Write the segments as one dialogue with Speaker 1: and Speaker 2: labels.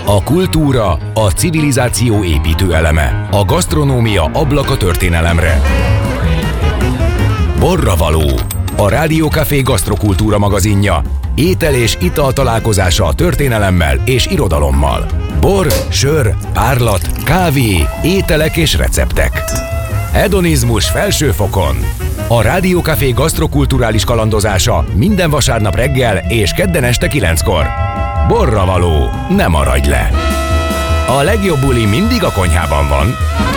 Speaker 1: A kultúra, a civilizáció építő eleme. A gasztronómia ablaka történelemre. Borravaló, a Rádiókafé gasztrokultúra magazinja. Étel és ital találkozása a történelemmel és irodalommal. Bor, sör, párlat, kávé, ételek és receptek. Hedonizmus felső fokon. A Rádiókafé gasztrokulturális kalandozása minden vasárnap reggel és kedden este 9-kor. Borravaló, ne maradj le! A legjobb buli mindig a konyhában van.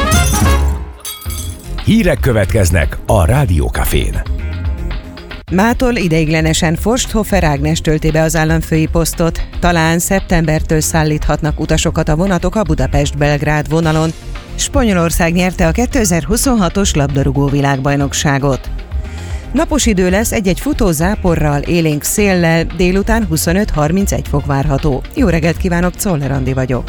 Speaker 1: Hírek következnek a Rádiókafén.
Speaker 2: Mától ideiglenesen Forsthofer Ágnes tölti be az államfői posztot. Talán szeptembertől szállíthatnak utasokat a vonatok a Budapest-Belgrád vonalon. Spanyolország nyerte a 2026-os labdarúgó világbajnokságot. Napos idő lesz egy-egy futó záporral, élénk széllel, délután 25-31 fok várható. Jó reggelt kívánok, Czoller Andi vagyok.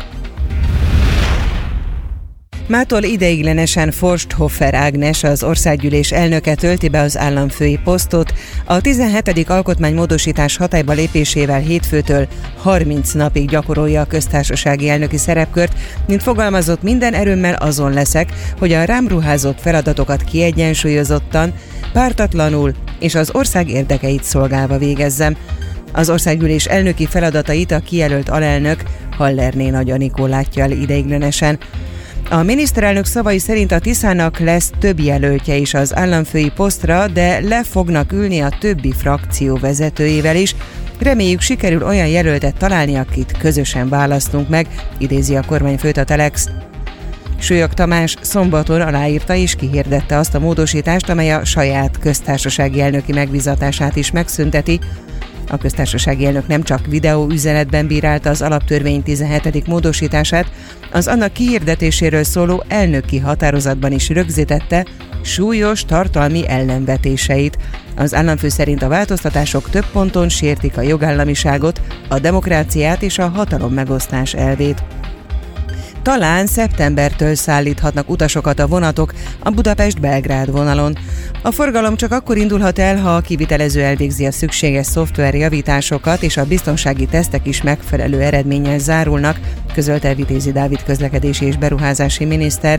Speaker 2: Mától ideiglenesen Forsthofer Ágnes, az országgyűlés elnöke tölti be az államfői posztot. A 17. alkotmánymódosítás hatályba lépésével hétfőtől 30 napig gyakorolja a köztársasági elnöki szerepkört, mint fogalmazott, minden erőmmel azon leszek, hogy a rám ruházott feladatokat kiegyensúlyozottan, pártatlanul és az ország érdekeit szolgálva végezzem. Az országgyűlés elnöki feladatait a kijelölt alelnök, Hallerné Nagy Anikó látja el ideiglenesen. A miniszterelnök szavai szerint a Tiszának lesz több jelöltje is az államfői posztra, de le fognak ülni a többi frakció vezetőjével is. Reméljük, sikerül olyan jelöltet találni, akit közösen választunk meg, idézi a kormányfőt a Telex. Sőjök Tamás szombaton aláírta és kihirdette azt a módosítást, amely a saját köztársasági elnöki megbízatását is megszünteti. A köztársasági elnök nem csak videóüzenetben bírálta az alaptörvény 17. módosítását, az annak kihirdetéséről szóló elnöki határozatban is rögzítette súlyos tartalmi ellenvetéseit. Az államfő szerint a változtatások több ponton sértik a jogállamiságot, a demokráciát és a hatalommegosztás elvét. Talán szeptembertől szállíthatnak utasokat a vonatok a Budapest-Belgrád vonalon. A forgalom csak akkor indulhat el, ha a kivitelező elvégzi a szükséges szoftverjavításokat, és a biztonsági tesztek is megfelelő eredménnyel zárulnak, közölte Vitézi Dávid közlekedési és beruházási miniszter.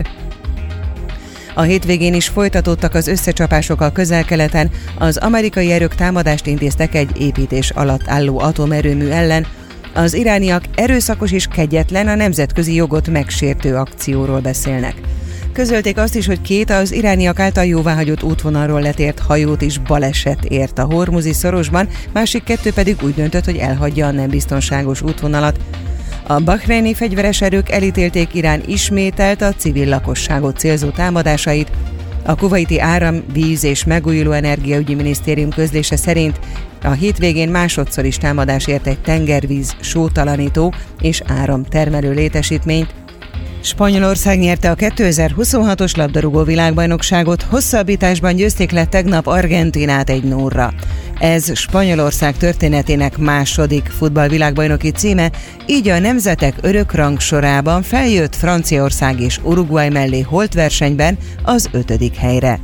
Speaker 2: A hétvégén is folytatódtak az összecsapások a Közel-Keleten, az amerikai erők támadást intéztek egy építés alatt álló atomerőmű ellen. Az irániak erőszakos és kegyetlen, a nemzetközi jogot megsértő akcióról beszélnek. Közölték azt is, hogy 2 az irániak által jóváhagyott útvonalról letért hajót is baleset ért a Hormuzi szorosban, másik 2 pedig úgy döntött, hogy elhagyja a nem biztonságos útvonalat. A bahreini fegyveres erők elítélték Irán ismételt a civil lakosságot célzó támadásait. A kuvaiti áram, víz és megújuló energiaügyi minisztérium közlése szerint a hétvégén másodszor is támadás ért egy tengervíz sótalanító és áramtermelő létesítményt. Spanyolország nyerte a 2026-os labdarúgó világbajnokságot, hosszabbításban győzték le tegnap Argentinát 1-0-ra. Ez Spanyolország történetének második futballvilágbajnoki címe, így a nemzetek örökrangsorában feljött Franciaország és Uruguay mellé holtversenyben az 5. helyre.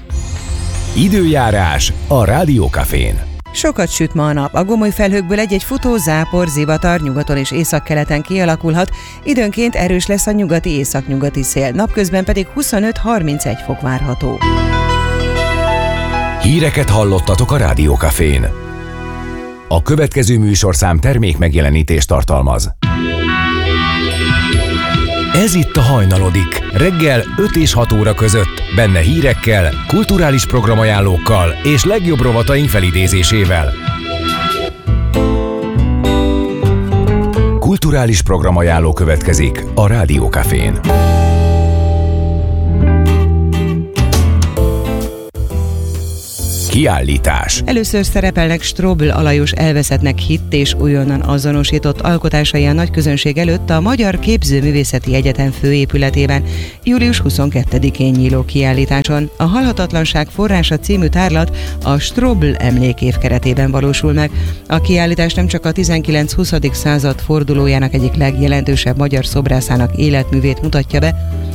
Speaker 1: Időjárás a Rádiókafén.
Speaker 2: Sokat süt ma a nap, a gomoly felhőkből egy-egy futó zápor, zivatar nyugaton és északkeleten kialakulhat, időnként erős lesz a nyugati-északnyugati szél, napközben pedig 25-31 fok várható.
Speaker 1: Híreket hallottatok a Rádiókafén. A következő műsorszám termék megjelenítést tartalmaz. Ez itt a Hajnalodik, reggel 5 és 6 óra között, benne hírekkel, kulturális programajánlókkal és legjobb rovataink felidézésével. Kulturális programajánló következik a Rádiókafén. Kiállítás.
Speaker 2: Először szerepelnek Strobl Alajos elveszettnek hitt és újonnan azonosított alkotásai a nagyközönség előtt a Magyar Képzőművészeti Egyetem főépületében július 22-én nyíló kiállításon. A Halhatatlanság forrása című tárlat a Strobl emlékév keretében valósul meg. A kiállítás nem csak a 19-20. század fordulójának egyik legjelentősebb magyar szobrászának életművét mutatja be,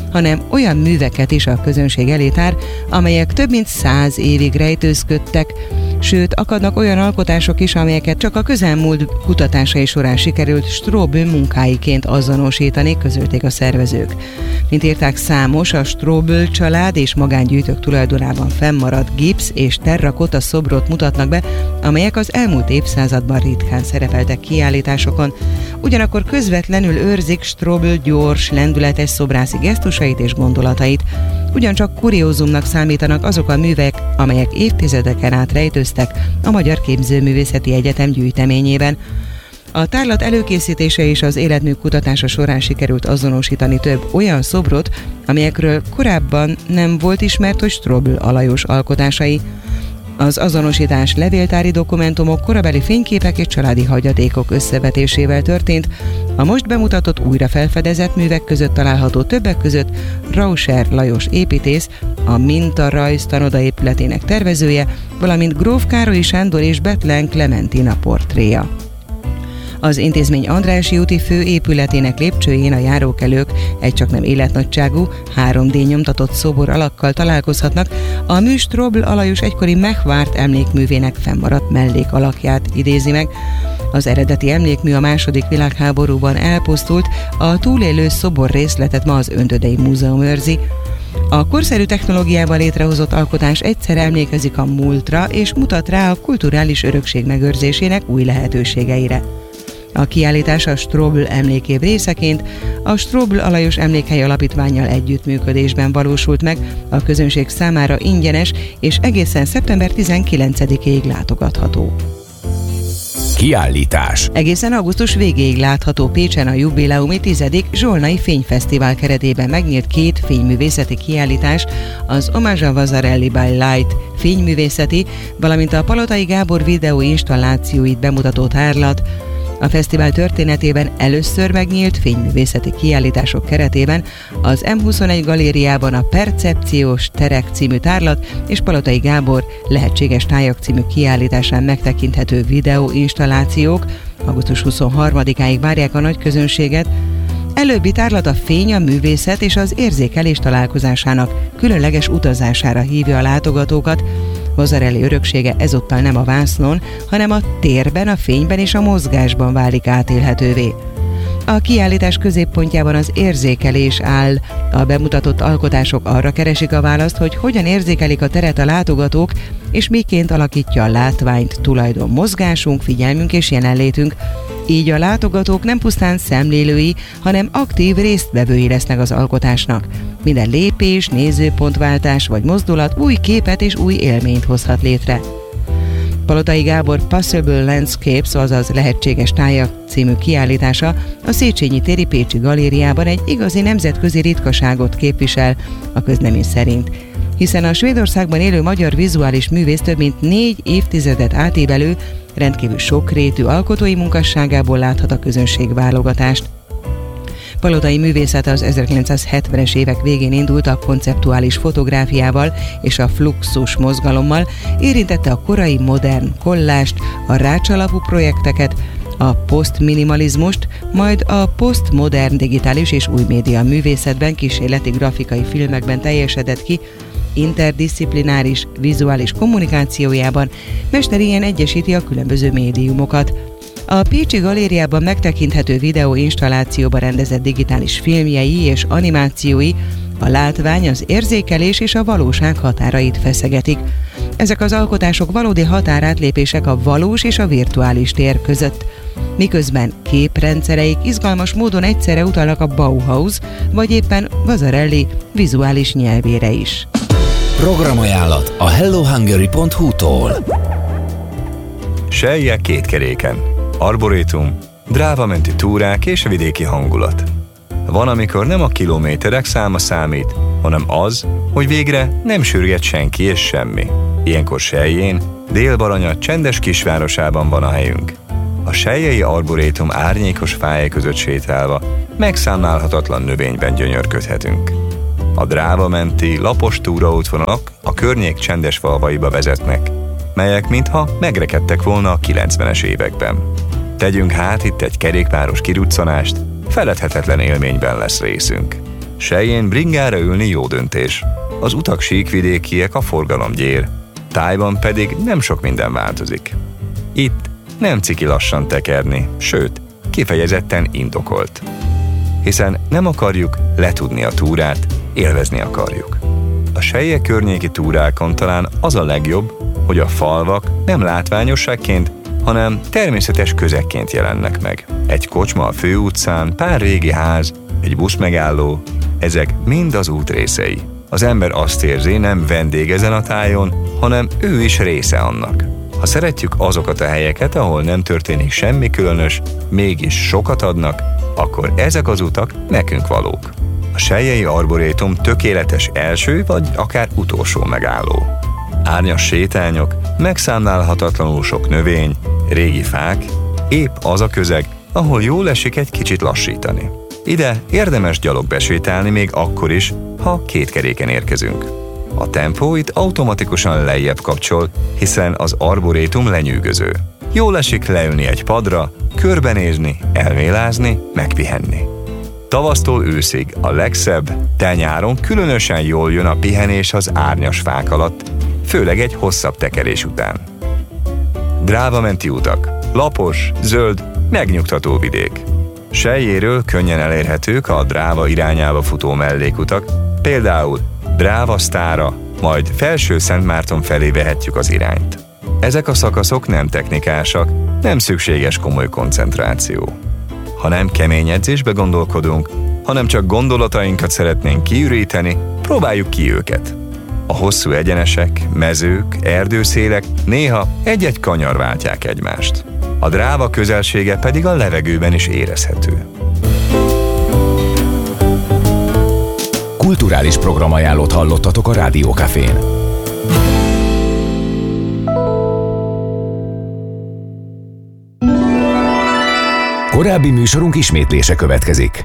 Speaker 2: hanem olyan műveket is a közönség elé tár, amelyek több mint 100 évig rejtőzködtek, sőt, akadnak olyan alkotások is, amelyeket csak a közelmúlt kutatásai során sikerült Strobl munkáiként azonosítani, közölték a szervezők. Mint írták, számos a Strobl család és magángyűjtők tulajdonában fennmaradt gipsz és terrakotta szobrot mutatnak be, amelyek az elmúlt évszázadban ritkán szerepeltek kiállításokon. Ugyanakkor közvetlenül őrzik Strobl gyors, lendületes szobrászi gesztusait és gondolatait. Ugyancsak kuriózumnak számítanak azok a művek, amelyek évtizedeken át rejtőztek a Magyar Képzőművészeti Egyetem gyűjteményében. A tárlat előkészítése és az életmű kutatása során sikerült azonosítani több olyan szobrot, amelyekről korábban nem volt ismert, hogy Strobl Alajos alkotásai. Az azonosítás levéltári dokumentumok, korabeli fényképek és családi hagyatékok összevetésével történt. A most bemutatott újra felfedezett művek között található többek között Rauscher Lajos építész, a Mintarajz tanodaépületének tervezője, valamint Gróf Károlyi Sándor és Bethlen Klementina portréja. Az intézmény Andrássy úti fő épületének lépcsőjén a járókelők egy csaknem életnagyságú, 3D nyomtatott szobor alakkal találkozhatnak, a mű Strobl Alajos egykori megvárt emlékművének fennmaradt mellékalakját idézi meg. Az eredeti emlékmű a II. Világháborúban elpusztult, a túlélő szobor részletet ma az Öntödei Múzeum őrzi. A korszerű technológiával létrehozott alkotás egyszer emlékezik a múltra és mutat rá a kulturális örökség megőrzésének új lehetőségeire. A kiállítás a Strobl emlékév részeként a Strobl Alajos Emlékhely Alapítvánnyal együttműködésben valósult meg, a közönség számára ingyenes és egészen szeptember 19-ig látogatható.
Speaker 1: Kiállítás.
Speaker 2: Egészen augusztus végéig látható Pécsen a jubileumi 10. Zsolnai Fényfesztivál keretében megnyílt 2 fényművészeti kiállítás, az Omázsa Vasarely by Light fényművészeti, valamint a Palotai Gábor videó installációit bemutató tárlat. A fesztivál történetében először megnyílt fényművészeti kiállítások keretében az M21 galériában a Percepciós terek című tárlat és Palotai Gábor Lehetséges tájak című kiállításán megtekinthető videóinstallációk augusztus 23-áig várják a nagy közönséget. Előbbi tárlat a fény, a művészet és az érzékelés találkozásának különleges utazására hívja a látogatókat. Vasarely öröksége ezúttal nem a vásznon, hanem a térben, a fényben és a mozgásban válik átélhetővé. A kiállítás középpontjában az érzékelés áll. A bemutatott alkotások arra keresik a választ, hogy hogyan érzékelik a teret a látogatók, és miként alakítja a látványt tulajdon mozgásunk, figyelmünk és jelenlétünk. Így a látogatók nem pusztán szemlélői, hanem aktív résztvevői lesznek az alkotásnak. Minden lépés, nézőpontváltás vagy mozdulat új képet és új élményt hozhat létre. Palotai Gábor Possible Landscapes, azaz Lehetséges tájak című kiállítása a Széchenyi téri Pécsi galériában egy igazi nemzetközi ritkaságot képvisel a közlemény szerint, hiszen a Svédországban élő magyar vizuális művész több mint 4 évtizedet átívelő, rendkívül sokrétű alkotói munkásságából láthat a közönség válogatást. Palotai művészete az 1970-es évek végén indult a konceptuális fotográfiával és a fluxus mozgalommal, érintette a korai modern kollást, a rácsalapú projekteket, a posztminimalizmust, majd a posztmodern digitális és új média művészetben, kísérleti grafikai filmekben teljesedett ki. Interdisziplináris vizuális kommunikációjában mesterien egyesíti a különböző médiumokat. A Pécsi galériában megtekinthető videóinstallációba rendezett digitális filmjei és animációi a látvány, az érzékelés és a valóság határait feszegetik. Ezek az alkotások valódi határátlépések a valós és a virtuális tér között, miközben képrendszereik izgalmas módon egyszerre utalnak a Bauhaus vagy éppen Vasarely vizuális nyelvére is.
Speaker 1: Programajánlat a hellohungary.hu-tól.
Speaker 3: Selyek kétkeréken, arborétum, drávamenti túrák és vidéki hangulat. Van, amikor nem a kilométerek száma számít, hanem az, hogy végre nem sürget senki és semmi. Ilyenkor Sellyén, Dél-Baranya csendes kisvárosában van a helyünk. A sellyei arborétum árnyékos fájai között sétálva megszámlálhatatlan növényben gyönyörködhetünk. A drávamenti, lapos túraútvonalak a környék csendes falvaiba vezetnek, melyek mintha megrekedtek volna a 90-es években. Tegyünk hát itt egy kerékpáros kiruccanást, feledhetetlen élményben lesz részünk. Selyén bringára ülni jó döntés. Az utak síkvidékiek, a forgalom gyér. Tájban pedig nem sok minden változik. Itt nem ciki lassan tekerni, sőt, kifejezetten indokolt. Hiszen nem akarjuk letudni a túrát, élvezni akarjuk. A Selye környéki túrákon talán az a legjobb, hogy a falvak nem látványosságként, hanem természetes közekként jelennek meg. Egy kocsma a főutcán, pár régi ház, egy buszmegálló, ezek mind az út részei. Az ember azt érzi, nem vendég ezen a tájon, hanem ő is része annak. Ha szeretjük azokat a helyeket, ahol nem történik semmi különös, mégis sokat adnak, akkor ezek az utak nekünk valók. A Selyei Arborétum tökéletes első vagy akár utolsó megálló. Árnyas sétányok, megszámlálhatatlanul sok növény, régi fák, épp az a közeg, ahol jól esik egy kicsit lassítani. Ide érdemes gyalog besétálni még akkor is, ha két keréken érkezünk. A tempó itt automatikusan lejjebb kapcsol, hiszen az arborétum lenyűgöző. Jól esik leülni egy padra, körbenézni, elmélázni, megpihenni. Tavasztól őszig a legszebb, de nyáron különösen jól jön a pihenés az árnyas fák alatt, főleg egy hosszabb tekerés után. Drávamenti utak, lapos, zöld, megnyugtató vidék. Selyéről könnyen elérhetők a Dráva irányába futó mellékutak, például Dráva-Sztára, majd Felső-Szentmárton felé vehetjük az irányt. Ezek a szakaszok nem technikásak, nem szükséges komoly koncentráció. Ha nem kemény edzésbe gondolkodunk, hanem csak gondolatainkat szeretnénk kiüríteni, próbáljuk ki őket. A hosszú egyenesek, mezők, erdőszélek néha egy-egy kanyar váltják egymást. A Dráva közelsége pedig a levegőben is érezhető.
Speaker 1: Kulturális programajánlót hallottatok a Rádió Cafén. Korábbi műsorunk ismétlése következik.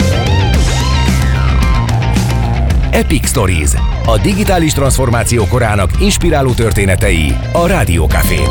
Speaker 1: Epic Stories, a digitális transformáció korának inspiráló történetei a Rádió Cafén.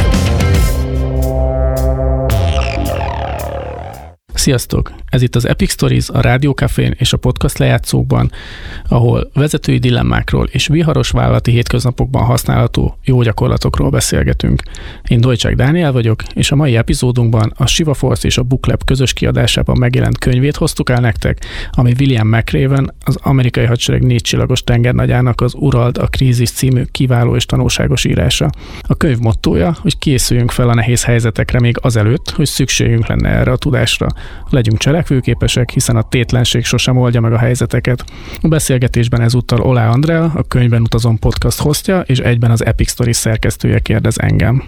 Speaker 4: Sziasztok! Ez itt az Epic Stories a Rádió Cafén és a podcast lejátszókban, ahol vezetői dilemmákról és viharos vállalati hétköznapokban használható jó gyakorlatokról beszélgetünk. Én Dojcsák Dániel vagyok, és a mai epizódunkban a Shiva Force és a Book Lab közös kiadásában megjelent könyvét hoztuk el nektek, ami William McRaven, az amerikai hadsereg 4 csillagos tengernagyának az Urald a krízis című kiváló és tanulságos írása. A könyv mottója, hogy készüljünk fel a nehéz helyzetekre még azelőtt, hogy szükségünk lenne erre a tudásra. Legyünk cselekvőképesek, hiszen a tétlenség sosem oldja meg a helyzeteket. A beszélgetésben ezúttal Olá Andrea, a Könyvben utazom podcast hostja, és egyben az Epic Stories szerkesztője kérdez engem.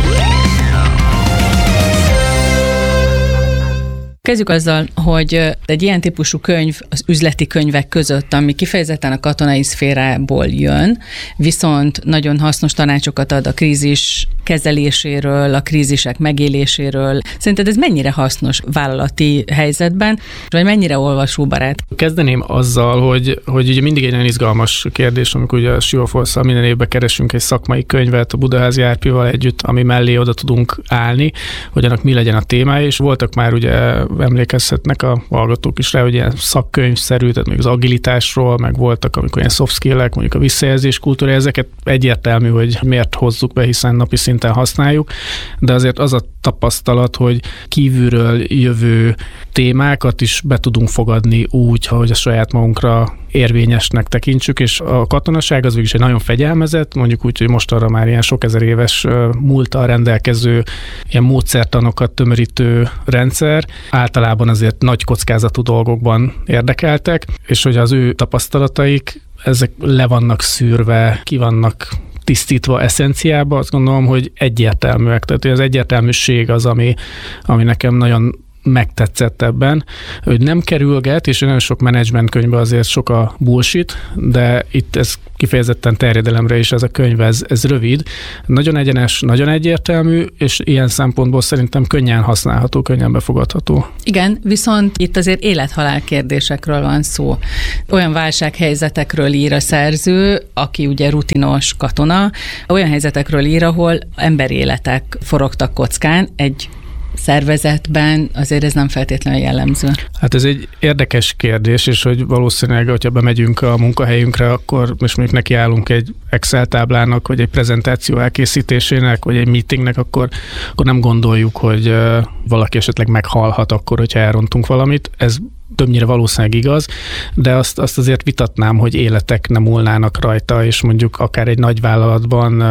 Speaker 5: Kezdjük azzal, hogy egy ilyen típusú könyv az üzleti könyvek között, ami kifejezetten a katonai szférából jön, viszont nagyon hasznos tanácsokat ad a krízis kezeléséről, a krízisek megéléséről. Szerinted ez mennyire hasznos vállalati helyzetben, vagy mennyire olvasóbarát?
Speaker 4: Kezdeném azzal, hogy ugye mindig egy nagyon izgalmas kérdés, amikor ugye a Shiva Force-szal minden évben keresünk egy szakmai könyvet a Budaházi Árpival együtt, ami mellé oda tudunk állni, hogy annak mi legyen a témája, és voltak már ugye emlékezhetnek a hallgatók is rá, hogy ilyen szakkönyvszerű, tehát még az agilitásról, meg voltak, amikor ilyen soft skill-ek, mondjuk a visszajelzés kultúra, ezeket egyértelmű, hogy miért hozzuk be, hiszen napi szinten használjuk, de azért az a tapasztalat, hogy kívülről jövő témákat is be tudunk fogadni úgy, hogy a saját magunkra érvényesnek tekintsük, és a katonaság az végül egy nagyon fegyelmezett, mondjuk úgy, hogy mostanra már ilyen sok ezer éves múlttal rendelkező, ilyen módszertanokat tömörítő rendszer, általában azért nagy kockázatú dolgokban érdekeltek, és hogy az ő tapasztalataik, ezek le vannak szűrve, ki vannak tisztítva eszenciába, azt gondolom, hogy egyértelműek. Tehát az egyértelműség az, ami nekem nagyon megtetszett ebben, hogy nem kerülget, és nagyon sok menedzsment könyvben azért sok a bullshit, de itt ez kifejezetten terjedelemre is ez a könyv, ez rövid, nagyon egyenes, nagyon egyértelmű, és ilyen szempontból szerintem könnyen használható, könnyen befogadható.
Speaker 5: Igen, viszont itt azért élethalál kérdésekről van szó. Olyan válsághelyzetekről ír a szerző, aki ugye rutinos katona, olyan helyzetekről ír, ahol emberéletek forogtak kockán egy szervezetben azért ez nem feltétlenül jellemző.
Speaker 4: Hát ez egy érdekes kérdés, és hogy valószínűleg, hogyha bemegyünk a munkahelyünkre, akkor most mondjuk nekiállunk egy Excel táblának, vagy egy prezentáció elkészítésének, vagy egy meetingnek, akkor nem gondoljuk, hogy valaki esetleg meghalhat akkor, hogyha elrontunk valamit. Ez többnyire valószínűleg igaz, de azt azért vitatnám, hogy életek nem múlnának rajta, és mondjuk akár egy nagyvállalatban,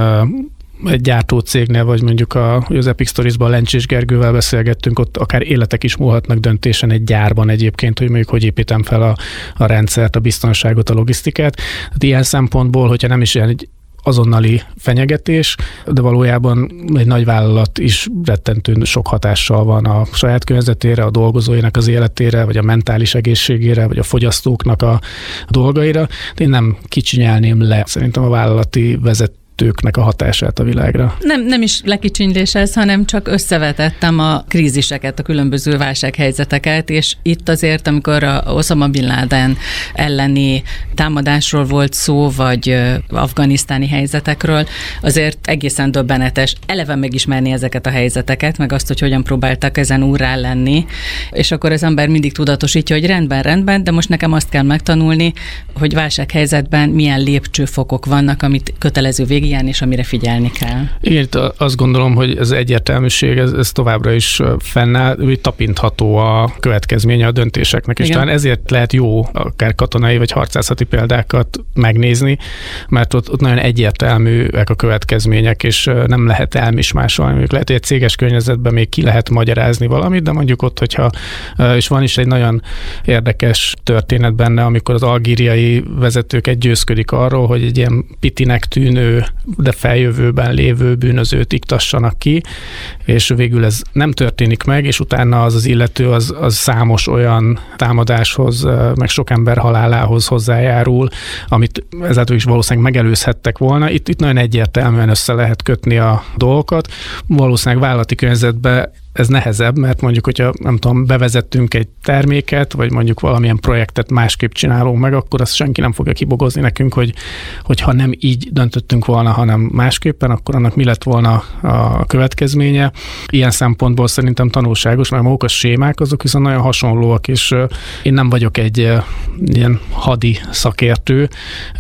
Speaker 4: egy gyártócégnél, vagy mondjuk az Epic Stories-ban Lencsés Gergővel beszélgettünk, ott akár életek is múlhatnak döntésen egy gyárban egyébként, hogy mondjuk hogy építem fel a rendszert, a biztonságot, a logisztikát. Tehát ilyen szempontból, hogyha nem is ilyen egy azonnali fenyegetés, de valójában egy nagy vállalat is rettentő sok hatással van a saját környezetére, a dolgozóinak az életére, vagy a mentális egészségére, vagy a fogyasztóknak a dolgaira. De én nem kicsinyelném le szerintem a vállalati vezetőknek a hatását a világra.
Speaker 5: Nem is lekicsinylés ez, hanem csak összevetettem a kríziseket, a különböző válsághelyzeteket, és itt azért, amikor a Osama Bin Laden elleni támadásról volt szó, vagy afganisztáni helyzetekről, azért egészen döbbenetes eleve megismerni ezeket a helyzeteket, meg azt, hogy hogyan próbáltak ezen úrrá lenni, és akkor az ember mindig tudatosítja, hogy rendben, de most nekem azt kell megtanulni, hogy válsághelyzetben milyen lépcsőfokok vannak, amit kötelező végig és amire figyelni kell.
Speaker 4: Igen, azt gondolom, hogy ez egyértelműség, ez továbbra is fennáll, hogy tapintható a következménye a döntéseknek, és talán ezért lehet jó akár katonai vagy harcászati példákat megnézni, mert ott nagyon egyértelműek a következmények, és nem lehet elmismásolni. Mondjuk lehet, hogy egy céges környezetben még ki lehet magyarázni valamit, de mondjuk ott, hogyha, és van is egy nagyon érdekes történet benne, amikor az algériai vezetők győzködik arról, hogy egy ilyen pitinek tűnő, de feljövőben lévő bűnözőt iktassanak ki, és végül ez nem történik meg, és utána az illető az számos olyan támadáshoz, meg sok ember halálához hozzájárul, amit ezáltal is valószínűleg megelőzhettek volna. Itt nagyon egyértelműen össze lehet kötni a dolgokat. Valószínűleg vállalati környezetben ez nehezebb, mert mondjuk, hogyha nem tudom, bevezettünk egy terméket, vagy mondjuk valamilyen projektet másképp csinálunk meg, akkor azt senki nem fogja kibogozni nekünk, hogy ha nem így döntöttünk volna, hanem másképpen, akkor annak mi lett volna a következménye. Ilyen szempontból szerintem tanulságos, mert maguk a sémák, azok viszont nagyon hasonlóak, és én nem vagyok egy ilyen hadi szakértő,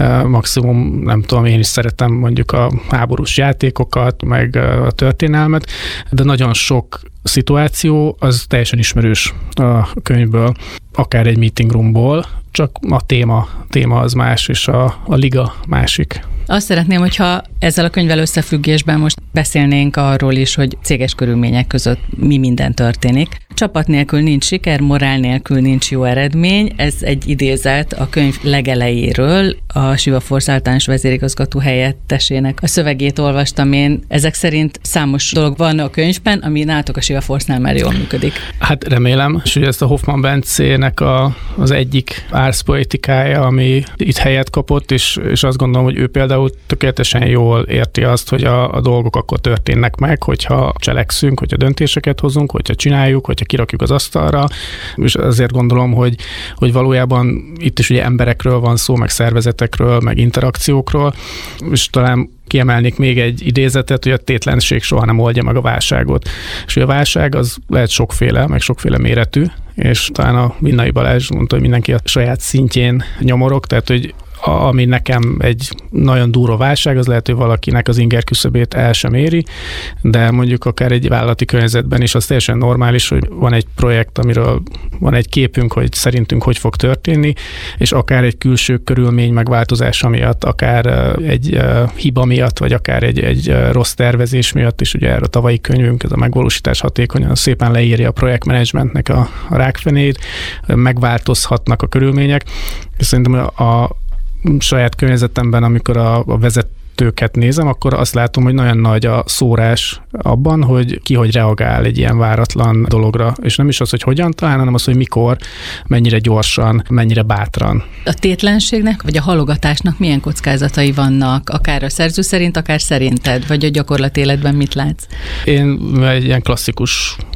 Speaker 4: maximum nem tudom, én is szeretem mondjuk a háborús játékokat, meg a történelmet, de nagyon sok szituáció az teljesen ismerős a könyvből, akár egy meeting roomból, csak a téma az más, és a liga másik.
Speaker 5: Azt szeretném, hogyha ezzel a könyvvel összefüggésben most beszélnénk arról is, hogy cséges körülmények között mi minden történik. Csapat nélkül nincs siker, morál nélkül nincs jó eredmény. Ez egy idézet a könyv legelejéről, a Siva Force általános vezérigazgató helyettesének a szövegét olvastam én. Ezek szerint számos dolog van a könyvben, ami nálatok a Siva Force-nál már jól működik. Hát
Speaker 4: remélem, és ugye ezt a Hoffman Bencének az egyik árszpoetikája, ami itt helyet kapott, és azt gondolom, hogy ő például tökéletesen jól érti azt, hogy a dolgok akkor történnek meg, hogyha cselekszünk, hogyha döntéseket hozunk, hogyha csináljuk, hogyha kirakjuk az asztalra, és azért gondolom, hogy valójában itt is ugye emberekről van szó, meg szervezetekről, meg interakciókról, és talán kiemelnék még egy idézetet, hogy a tétlenség soha nem oldja meg a válságot. És a válság az lehet sokféle, meg sokféle méretű, és talán a Vinnai Balázs mondta, hogy mindenki a saját szintjén nyomorog, tehát hogy ami nekem egy nagyon durva válság, az lehet, hogy valakinek az inger küszöbét el sem éri, de mondjuk akár egy vállalati környezetben is az teljesen normális, hogy van egy projekt, amiről van egy képünk, hogy szerintünk hogy fog történni, és akár egy külső körülmény megváltozása miatt, akár egy hiba miatt, vagy akár egy rossz tervezés miatt, és ugye erre a tavalyi könyvünk, ez a megvalósítás hatékonyan szépen leírja a projektmenedzsmentnek a rákfenét, megváltozhatnak a körülmények, és szerintem a saját környezetemben, amikor a vezetőket nézem, akkor azt látom, hogy nagyon nagy a szórás abban, hogy ki hogy reagál egy ilyen váratlan dologra. És nem is az, hogy hogyan talán, hanem az, hogy mikor, mennyire gyorsan, mennyire bátran.
Speaker 5: A tétlenségnek, vagy a halogatásnak milyen kockázatai vannak? Akár a szerző szerint, akár szerinted? Vagy a gyakorlati életben mit látsz?
Speaker 4: Én egy ilyen klasszikus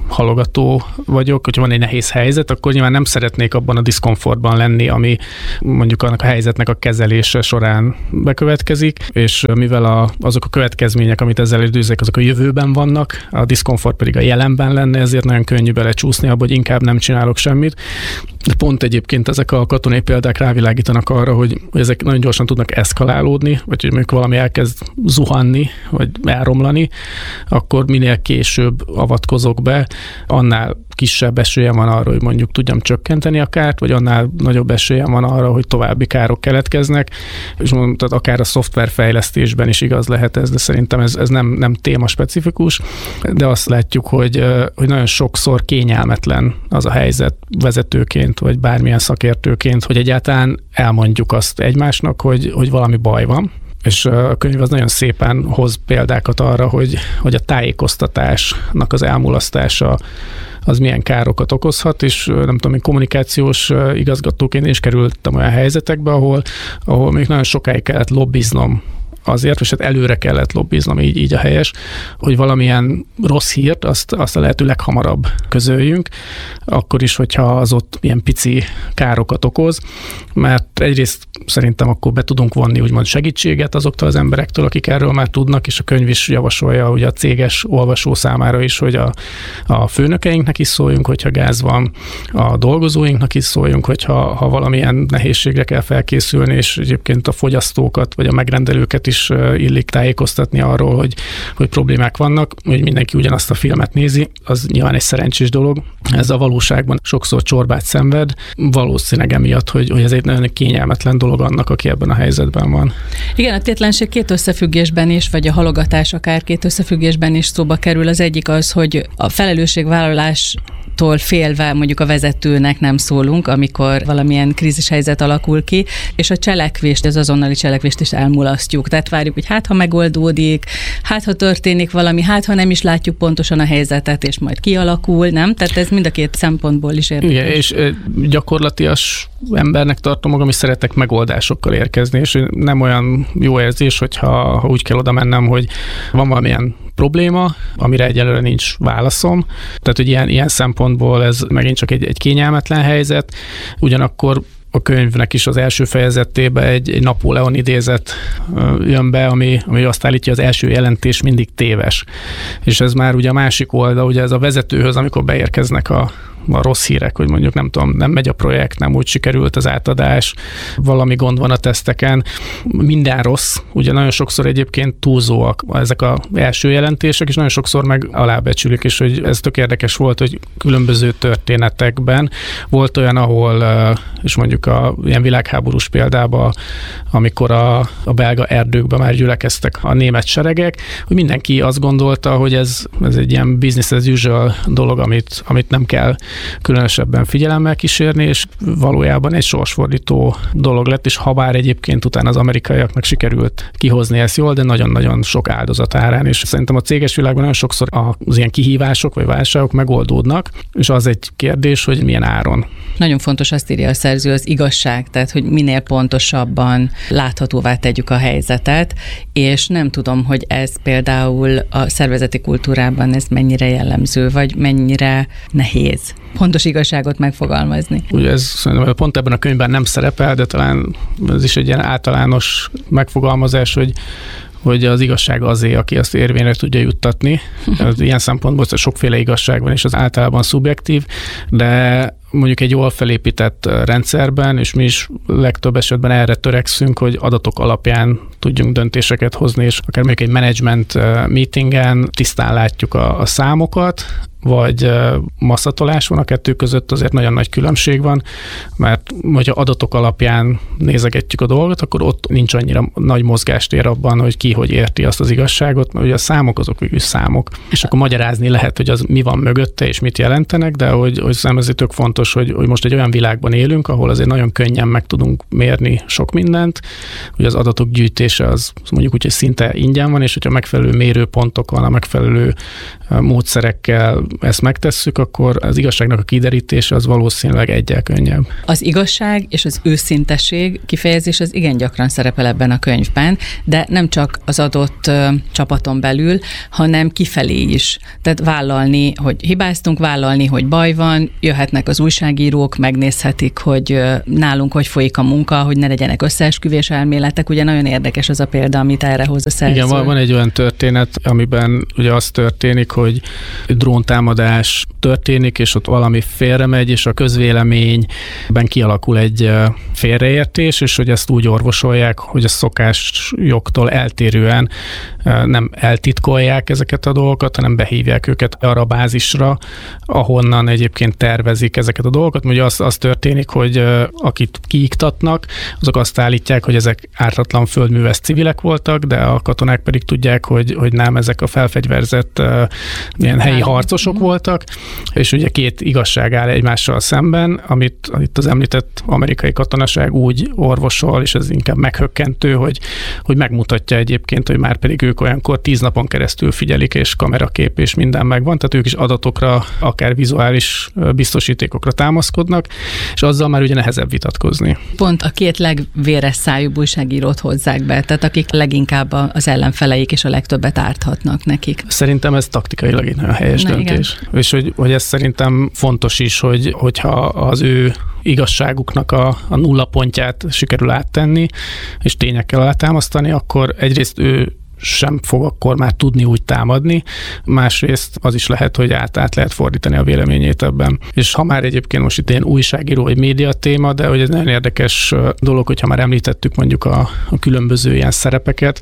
Speaker 4: halogató vagyok, hogyha van egy nehéz helyzet, akkor nyilván nem szeretnék abban a diszkomfortban lenni, ami mondjuk annak a helyzetnek a kezelése során bekövetkezik, és mivel azok a következmények, amit ezzel időzek, azok a jövőben vannak, a diszkomfort pedig a jelenben lenne, ezért nagyon könnyű belecsúszni abba, hogy inkább nem csinálok semmit. De pont egyébként ezek a katonai példák rávilágítanak arra, hogy ezek nagyon gyorsan tudnak eszkalálódni, vagy hogy mondjuk valami elkezd zuhanni, vagy elromlani, akkor minél később avatkozok be, annál kisebb esélyem van arra, hogy mondjuk tudjam csökkenteni a kárt, vagy annál nagyobb esélyem van arra, hogy további károk keletkeznek, és mondom, tehát akár a szoftverfejlesztésben is igaz lehet ez, de szerintem ez nem téma specifikus, de azt látjuk, hogy nagyon sokszor kényelmetlen az a helyzet vezetőként, vagy bármilyen szakértőként, hogy egyáltalán elmondjuk azt egymásnak, hogy valami baj van. És a könyv az nagyon szépen hoz példákat arra, hogy a tájékoztatásnak az elmulasztása az milyen károkat okozhat, és nem tudom, én kommunikációs igazgatóként is kerültem olyan helyzetekbe, ahol még nagyon sokáig kellett lobbiznom azért, és hát előre kellett lobbiznom, így a helyes, hogy valamilyen rossz hírt, azt a lehető leghamarabb közöljünk, akkor is, hogyha az ott ilyen pici károkat okoz, mert egyrészt szerintem akkor be tudunk vonni úgymond segítséget azoktól az emberektől, akik erről már tudnak, és a könyv is javasolja, hogy a céges olvasó számára is, hogy a főnökeinknek is szóljunk, hogyha gáz van, a dolgozóinknak is szóljunk, hogyha valamilyen nehézségre kell felkészülni, és egyébként a fogyasztókat, vagy a megrendelőket is illik tájékoztatni arról, hogy problémák vannak, hogy mindenki ugyanazt a filmet nézi, az nyilván egy szerencsés dolog. Ez a valóságban sokszor csorbát szenved, valószínűleg emiatt, hogy ez egy nagyon kényelmetlen dolog annak, aki ebben a helyzetben van.
Speaker 5: Igen, a tétlenség két összefüggésben is, vagy a halogatás akár két összefüggésben is szóba kerül. Az egyik az, hogy a felelősségvállalástól félve mondjuk a vezetőnek nem szólunk, amikor valamilyen krízishelyzet alakul ki, és a cselekvést, az azonnali cselekvést is elmulasztjuk. Tehát várjuk, hogy ha megoldódik, ha történik valami, ha nem is látjuk pontosan a helyzetet, és majd kialakul, nem? Tehát ez mind a két szempontból is érdekes.
Speaker 4: Igen, és gyakorlatias embernek tartom magam, és szeretek megoldásokkal érkezni, és nem olyan jó érzés, hogyha úgy kell oda mennem, hogy van valamilyen probléma, amire egyelőre nincs válaszom. Tehát, hogy ilyen szempontból ez megint csak egy kényelmetlen helyzet, ugyanakkor a könyvnek is az első fejezetében egy Napóleon idézet jön be, ami azt állítja, az első jelentés mindig téves. És ez már ugye a másik oldal, ugye ez a vezetőhöz, amikor beérkeznek a rossz hírek, hogy mondjuk nem tudom, nem megy a projekt, nem úgy sikerült az átadás, valami gond van a teszteken, minden rossz. Ugye nagyon sokszor egyébként túlzóak ezek az első jelentések, és nagyon sokszor meg alábecsülik, és hogy ez tök érdekes volt, hogy különböző történetekben volt olyan, ahol, és mondjuk ilyen világháborús példában, amikor a belga erdőkben már gyülekeztek a német seregek, hogy mindenki azt gondolta, hogy ez egy ilyen business as usual dolog, amit nem kell különösebben figyelemmel kísérni, és valójában egy sorsfordító dolog lett, és habár egyébként utána az amerikaiaknak sikerült kihozni ezt jól, de nagyon-nagyon sok áldozat árán, és szerintem a céges világban nagyon sokszor az ilyen kihívások vagy válságok megoldódnak, és az egy kérdés, hogy milyen áron.
Speaker 5: Nagyon fontos, azt írja a szerző, az igazság, tehát hogy minél pontosabban láthatóvá tegyük a helyzetet, és nem tudom, hogy ez például a szervezeti kultúrában ez mennyire jellemző, vagy mennyire nehéz pontos igazságot megfogalmazni.
Speaker 4: Ugye ez szerintem pont ebben a könyvben nem szerepel, de talán ez is egy ilyen általános megfogalmazás, hogy az igazság azé, aki azt érvényre tudja juttatni. Ilyen szempontból sokféle igazság van, és az általában szubjektív, de mondjuk egy jól felépített rendszerben, és mi is legtöbb esetben erre törekszünk, hogy adatok alapján tudjunk döntéseket hozni, és akár mondjuk egy management meetingen tisztán látjuk a számokat, vagy masszatolás van a kettő között, azért nagyon nagy különbség van, mert hogyha adatok alapján nézegetjük a dolgot, akkor ott nincs annyira nagy mozgástér abban, hogy ki hogy érti azt az igazságot, mert ugye a számok azok végül számok, és akkor magyarázni lehet, hogy az mi van mögötte, és mit jelentenek, de hogy szerintem ez tök fontos, hogy most egy olyan világban élünk, ahol azért nagyon könnyen meg tudunk mérni sok mindent, hogy az adatok gyűjtése az mondjuk úgy, hogy szinte ingyen van, és hogyha megfelelő mérőpontok van, a megfelelő módszerekkel ezt megtesszük, akkor az igazságnak a kiderítése az valószínűleg egyel könnyebb.
Speaker 5: Az igazság és az őszintesség kifejezés az igen gyakran szerepel ebben a könyvben, de nem csak az adott csapaton belül, hanem kifelé is. Tehát vállalni, hogy hibáztunk, vállalni, hogy baj van, jöhetnek az újságírók, megnézhetik, hogy nálunk hogy folyik a munka, hogy ne legyenek összeesküvés elméletek. Ugye nagyon érdekes az a példa, amit erre hoz a szerző.
Speaker 4: Igen, van egy olyan történet, amiben ugye az történik, hogy dróntámadás történik, és ott valami félremegy, és a közvéleményben kialakul egy félreértés, és hogy ezt úgy orvosolják, hogy a szokás jogtól eltérően nem eltitkolják ezeket a dolgokat, hanem behívják őket arra a bázisra, ahonnan egyébként tervezik ezeket a dolgokat. Ugye az történik, hogy akit kiiktatnak, azok azt állítják, hogy ezek ártatlan földműves civilek voltak, de a katonák pedig tudják, hogy nem, ezek a felfegyverzett ilyen helyi harcosok voltak, és ugye két igazság áll egymással szemben, amit itt az említett amerikai katonaság úgy orvosol, és ez inkább meghökkentő, hogy megmutatja egyébként, hogy már pedig ők olyankor 10 napon keresztül figyelik, és kamerakép, és minden megvan, tehát ők is adatokra, akár vizuális biztosítékokra támaszkodnak, és azzal már ugye nehezebb vitatkozni.
Speaker 5: Pont a két legvéres szájú újságírót hozzák be, tehát akik leginkább az ellenfeleik és a legtöbbet árthatnak nekik.
Speaker 4: Szerintem ez taktikailag egy nagyon helyes döntés. Igen. És hogy ez szerintem fontos is, hogyha az ő igazságuknak a nulla pontját sikerül áttenni, és tényekkel alátámasztani, akkor egyrészt ő sem fog akkor már tudni úgy támadni, másrészt az is lehet, hogy át lehet fordítani a véleményét ebben. És ha már egyébként most itt ilyen újságíró vagy média téma, de hogy ez nagyon érdekes dolog, hogyha már említettük mondjuk a különböző ilyen szerepeket,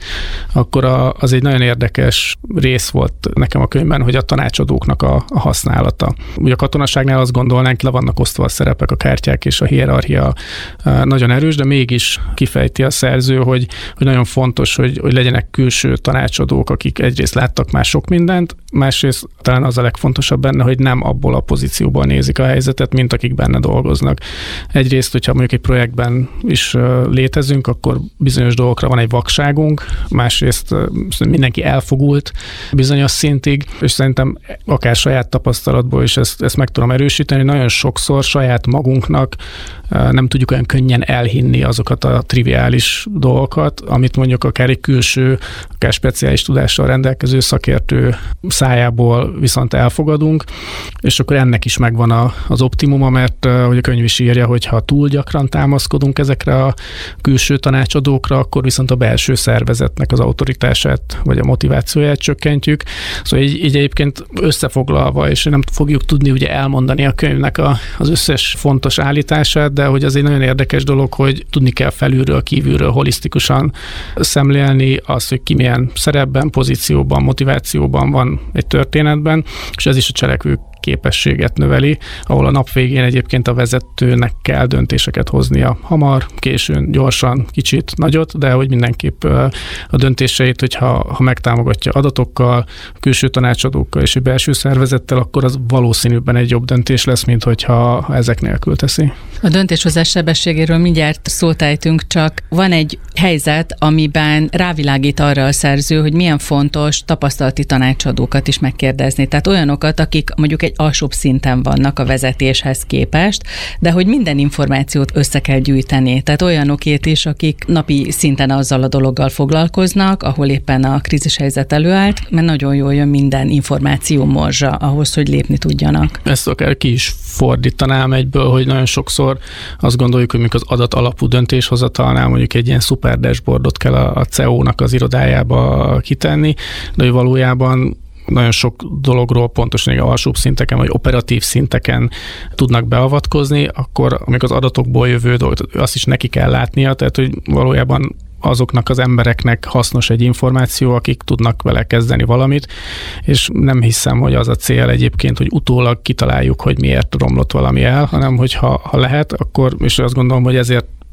Speaker 4: akkor az egy nagyon érdekes rész volt nekem a könyvben, hogy a tanácsadóknak a használata. Ugye a katonaságnál azt gondolnánk, le vannak osztva a szerepek, a kártyák és a hierarchia nagyon erős, de mégis kifejti a szerző, hogy nagyon fontos, hogy legyenek külső tanácsadók, akik egyrészt láttak már sok mindent, másrészt talán az a legfontosabb benne, hogy nem abból a pozícióból nézik a helyzetet, mint akik benne dolgoznak. Egyrészt, hogyha mondjuk egy projektben is létezünk, akkor bizonyos dolgokra van egy vakságunk, másrészt mindenki elfogult bizonyos szintig, és szerintem akár saját tapasztalatból is ezt meg tudom erősíteni, nagyon sokszor saját magunknak nem tudjuk olyan könnyen elhinni azokat a triviális dolgokat, amit mondjuk akár egy külső, akár speciális tudással rendelkező szakértő szájából viszont elfogadunk, és akkor ennek is megvan az optimuma, mert hogy a könyv is írja, hogy ha túl gyakran támaszkodunk ezekre a külső tanácsadókra, akkor viszont a belső szervezetnek az autoritását vagy a motivációját csökkentjük. Szóval így egyébként összefoglalva, és nem fogjuk tudni ugye elmondani a könyvnek az összes fontos állítását, de hogy az egy nagyon érdekes dolog, hogy tudni kell felülről, kívülről holisztikusan szemlélni azt, hogy ki milyen szerepben, pozícióban, motivációban van egy történetben, és ez is a cselekvő képességet növeli, ahol a nap végén egyébként a vezetőnek kell döntéseket hoznia hamar, későn, gyorsan, kicsit, nagyot, de hogy mindenképp a döntéseit, hogyha megtámogatja adatokkal, külső tanácsadókkal és egy belső szervezettel, akkor az valószínűbben egy jobb döntés lesz, mint hogyha ezek nélkül teszi.
Speaker 5: A döntéshozás sebességéről mindjárt szót ejtünk, csak van egy helyzet, amiben rávilágít arra a szerző, hogy milyen fontos tapasztalati tanácsadókat is megkérdezni. Tehát olyanokat, akik mondjuk egy alsóbb szinten vannak a vezetéshez képest, de hogy minden információt össze kell gyűjteni. Tehát olyanokét is, akik napi szinten azzal a dologgal foglalkoznak, ahol éppen a krízishelyzet előállt, mert nagyon jól jön minden információ morzsa ahhoz, hogy lépni tudjanak.
Speaker 4: Ezt akár ki is fordítanám egyből, hogy nagyon sokszor azt gondoljuk, hogy az adat alapú döntéshozatalnál mondjuk egy ilyen szuper dashboardot kell a CEO-nak az irodájába kitenni, de hogy valójában nagyon sok dologról pontosan alsóbb szinteken vagy operatív szinteken tudnak beavatkozni, akkor amikor az adatokból jövő dolgot, azt is neki kell látnia, tehát hogy valójában azoknak az embereknek hasznos egy információ, akik tudnak vele kezdeni valamit, és nem hiszem, hogy az a cél egyébként, hogy utólag kitaláljuk, hogy miért romlott valami el, hanem hogy ha lehet, akkor, és azt gondolom, hogy ezért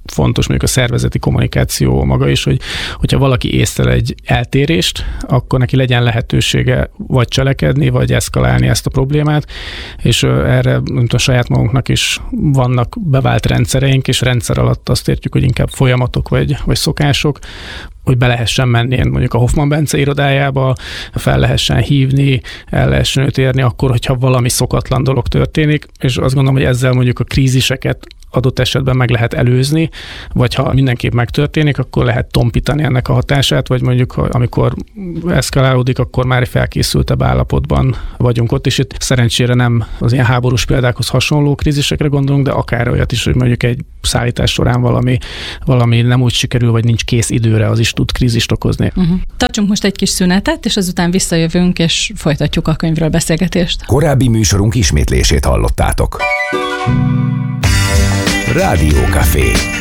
Speaker 4: fontos mondjuk a szervezeti kommunikáció maga is, hogyha valaki észlel egy eltérést, akkor neki legyen lehetősége vagy cselekedni, vagy eszkalálni ezt a problémát, és erre mint a saját magunknak is vannak bevált rendszereink, és rendszer alatt azt értjük, hogy inkább folyamatok vagy szokások, hogy be lehessen menni mondjuk a Hoffman Bence irodájába, fel lehessen hívni, el lehessen őt érni akkor, hogyha valami szokatlan dolog történik, és azt gondolom, hogy ezzel mondjuk a kríziseket adott esetben meg lehet előzni, vagy ha mindenképp megtörténik, akkor lehet tompítani ennek a hatását, vagy mondjuk amikor eszkalálódik, akkor már felkészültebb állapotban vagyunk ott, és itt szerencsére nem az ilyen háborús példákhoz hasonló krízisekre gondolunk, de akár olyat is, hogy mondjuk egy szállítás során valami nem úgy sikerül, vagy nincs kész időre, az is tud krízist okozni.
Speaker 5: Tartsunk most egy kis szünetet, és azután visszajövünk, és folytatjuk a könyvről beszélgetést.
Speaker 1: Korábbi műsorunk ismétlését hallottátok. Rádió Café.